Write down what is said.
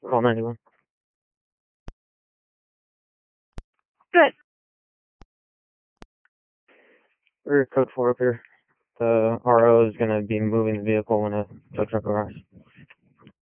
Call 91. Good. We're code 4 up here. The RO is going to be moving the vehicle when a tow truck arrives.